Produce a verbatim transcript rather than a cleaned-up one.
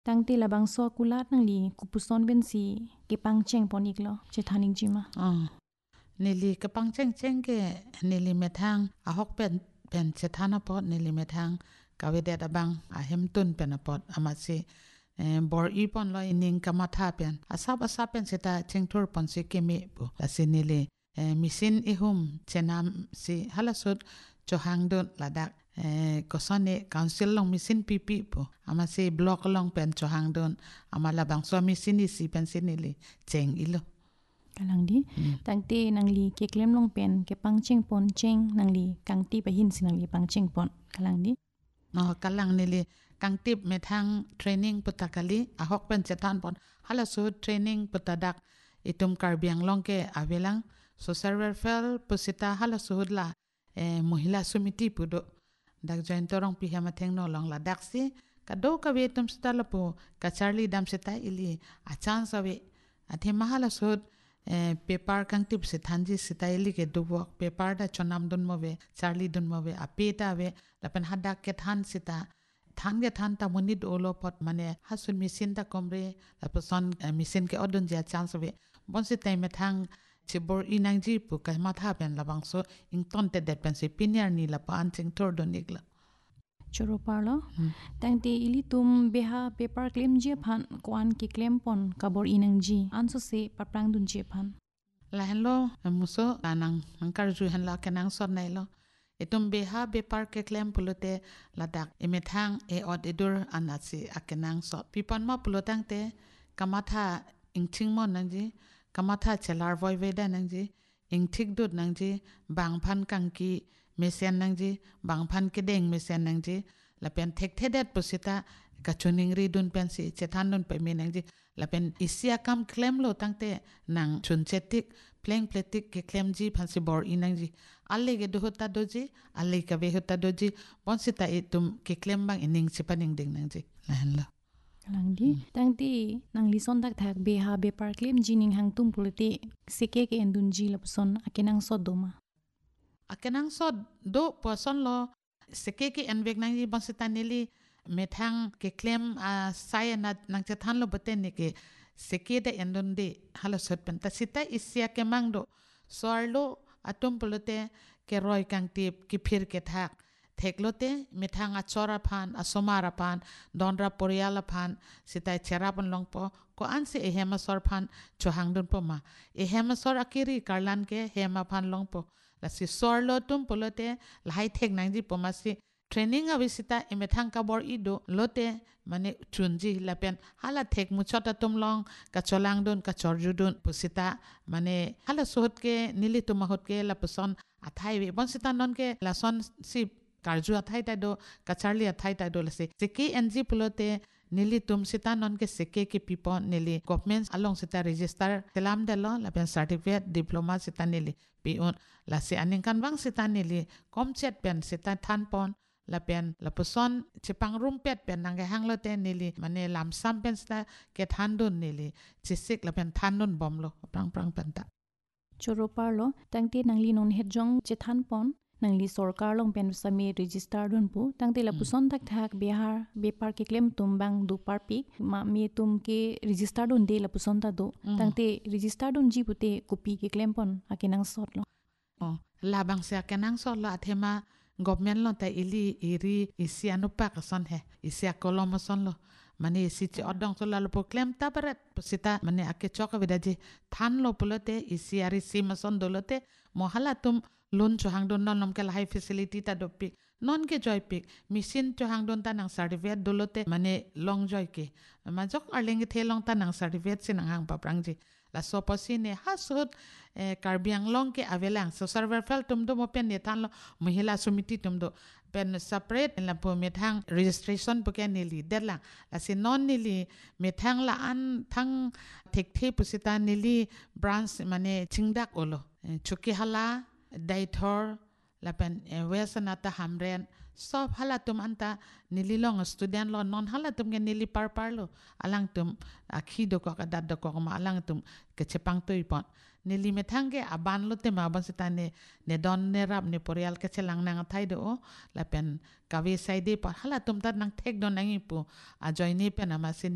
ตั้งแต่ละบางซอกุลาดนังลีกุปุซอนเป็นสีเกปังเจงปอนอีกแล้วเจทานิงจิมาอ๋อนี่ลีกปังเจงเจงเกนี่ลีเมทังอะฮอกเป็นเป็นเจทานาปอดนี่ลีเมทังกาเวเดดบังอะเฮมตุนเป็นปอดอามาซีเอ่อบอร์อีปอนลอยนิงกามาทาเป็นอาซาบอาซาเป็นเสตาเจงทูร์ปอนซิเกมิบุลาซินี่ลีเอ่อมิสินอีหุมเจนามซีฮัลสุดจหังดนลาดักเอ่อก็สอนเนี่ยคอนซิลลองมิสินปีปีบุอามาซีบล็อกลองเป็นจหังดนอามาลาบังสวามิสินอีซีเป็นสินี่ลีเจงอีโลกำลังดีตั้งแต่นังลีเกเคลมลงเป็นเกปังเจงปอนเจงนังลีกังตีไปหินสินังลีปังเจงปอนกำลังดีอ๋อกำลังนี่ลีกังติบเมทังเทรนนิ่งปุตตะกะลีอะฮอกเป็นเจตันปอนฮัลสุดเทรนนิ่งปุตตะดักอิตุมการเบียงลงเกอเวลังโซเซอร์เวลเฟลปุสิตาฮัลสุดละเอ่อมหิลาสุมิติปุโดดักจอยน์ตรองพิฮามาเทงโนลองละดักซีกะโดกะเวตุมสตาลปูกะชาร์ลีดัมสตาอิลีอาชานซาเวอะเทมฮัลสุดเอ่อเปปาร์กังติบสิทันจิสตาอิลีเกดูวอกเปปาร์ดาชอนามดุนโมเวชาร์ลีดุนโมเวอะเปตาเวละเป็นฮัดดักเกทันสิตาทันเกทันตามุนิดโอโลปอดมันเนี่ยฮัสุนมิสินตะคอมเรละปซอนมิสินเกอดนเจียชานซาเวบอนสิไตเมทังชิบอร์อินังจีปุกะมาทาเป็นละบังโซอิงตอนเตเด็ดเป็นสิปินยานี่ละปานจิงทอร์ดนิกละชโรปาร์ลตั้งแต่อิลิตุมเบฮาเปปาร์เคลมเจียพันกวนกิเคลมปอนกับบอร์อินังจีอันสุเซปะปรางดุนเจียพันละเห็นโลมุโซลานังนังการจูเห็นละแค่นังสดในโลเอตุมเบฮาเปปาร์เคเคลมปุโลเตละดักเอเมทังเอออดเอดูร์อันนัดสิอาแค่นังสดปีปอนมาปุโลตั้งเตกามาทาอิงชิงมอนนังจีกามาทาเชลาร์ไวเวดานังจีอิงทิกดุดนังจีบางพันกังกีเมเซียนนังจีบางพันกเด้งเมเซียนนังจีละเป็นเทคเทเด็ดปุสิตากะชุนิงรีดุนเป็นสิเจทันดุนไปมีนังจีละเป็นอิเซียคัมเคลมโลตั้งเตนังชุนเจติกเพลงเพลติกเกเคลมจีพันสิบอร์อินังจีอัลเลกดูหุตาโดจีอัลเลกเวหุตาโดจีบอนสิตาอิตุมเกเคลมบางอินิงสิปันิงดิงนังจีละเห็นละกำลังดีตั้งแต่นังลิซอนตักทักเบฮาเบปาร์เคลมจีนิงหังตุมปุลิติเสเกเกเอนดุนจีละปซอนอาเกนังสดโดมาอาเกนังสดโดปอซอนโลเสเกเกเอนเวกนังจีบอนสิตาเนลีเมทังเกเคลมอาไซนัดนังจะทันโลบเตนิเกเสเกเดเอนดุนเดฮัลโหลสดเป็นแต่สิตาอิเซียเกมังโดสวาร์โลอาตุมปุลิเตเกรอยกังตีบกิพิรเกทักเทคโลเตเมทังอัชอราพานอสมาราพานดอนราปริยาลพานสิตาเชราบันลงปอก็อันสิเอเฮมาสอร์พานจหังดุนปอมาเอเฮมาสอร์อากิริการลันเกเฮมาพานลงปอละสิสอร์โลตุมปุโลเตละให้เทคนังจีปอมาสิเทรนนิ่งอวิสิตาเอเมทังกาบอร์อีโดโลเตมันเนี่ยชุนจีละเป็นฮัลเทคมุชอตตุมลองกัจลังดุนกัจอร์จูดุนปุสิตามันเนี่ยฮัลสุดเกนิลิตุมาหดเกละปุซอนอัทไฮเวบอนสิตานนเกละซอนสิการจูอัทไฮตาโดกัจชาร์ลีอัทไฮตาโดละสิสิกีเอ็นจีปุโลเตนิลิตุมสิตานนเกสิกีกิปิปอนนิลิกอฟเมนส์อลองสิตารีจิสตาร์เทลามเดลล์ละเป็นซาร์ติฟิเคตดิปโลมาสิตานิลิปีอุนละสิอันนี้กันวังสิตานิลิคอมเช็ดเป็นสิตาทันปอนละเป็นละปุซอนจิปังรุมเป็ดเป็นนังเกหังโลเตนิลิมันเนี่ยลำซ้ำเป็นสตาเกทันดุนนิลิจิสิกละเป็นทันดุนบอมโลปรังปรังเป็นตาชโรปาร์โลตั้งแต่นังลีนนเฮจงเจทันปอนนังลีสอร์การลงเป็นสามีรีจิสตาร์ดุนปูตั้งแต่ละปุซอนทักทักเบียร์เบปาร์เกเคลมตุมบังดูปาร์ปิกมามีตุมเกรีจิสตาร์ดุนเดละปุซอนตาดูตั้งแต่รีจิสตาร์ดุนจีปุเตกุปีเกเคลมปอนอาเกนังสอดโลอ๋อลาบังเสียเกนังสอดโลอาเทมากอบเมนลอนแต่อิลีอิรีอิเซียนุปากสันเฮอิเซียโคลอมสันโลมันนี่สิจิอดองสุลาลโปเคลมตาบรัดปุสิตามันนี่อาเกชอกวิดาจีทันโลปุโลเตอิเซียริซิมาสันโดโลเตมหละตุมลุนจูฮังดอนนอนนมเกลไฮฟิสิลิตี้ตาดปิกนอนเกจอยปิกมิสินจูฮังดอนตานังซาร์ติฟิเคตดูโลเตมันนี่ลองจอยเกมาจอกอาร์เลงเทลองตานังซาร์ติฟิเคตสินังฮังปะปรังจีละโซปอสิเนฮัสสุดเอ่อการเบียงลองเกอเวลังโซซาร์เวอร์เฟลตุมโดโมเป็นเนทันโลมหิลาสุมิติตุมโดเป็นเซปเรตละพอเมทัง registration ปุกแกนิลีเดดละละสินอนนิลีเมทังละอันทั้งเทคทีปุสิตานิลีบรันส์มันเนี่ยชิงดักโอโลชุกิฮัลาไดทอร์ละเป็นเวสนาตาฮัมเรนซอบฮัลตุมอันตานิลิลองสตูดิอันลอนนอนฮัลตุมเกนิลิปาร์ปาร์โลอลังตุมอาคีดก็กระดัดดก็มาอลังตุมกเชปังตุยปอนนิลิเมทังเกอบันโลเตมาบันสิตาเนเนดอนเนรับเนปอริยัลกเชลังนางไทยโดละเป็นกาเวไซเดปฮัลตุมตัดนังเทคดอนนังอิปูอาจอยนี่เป็นอามาสิ